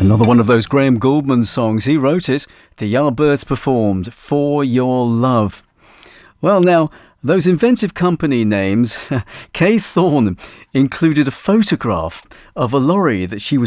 Another one of those Graham Gouldman songs. He wrote it. The Yardbirds performed For Your Love. Well, now, those inventive company names, Kay Thorne included a photograph of a lorry that she was